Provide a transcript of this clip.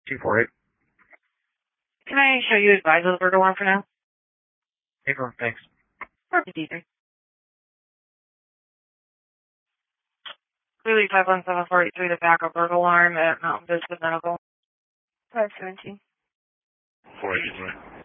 248. Can I show you advise of the burglar alarm for now? April, thanks. Perfect, Ethan. Clearly 517-483, the backup burglar alarm at Mountain Vista Medical. 517. 483.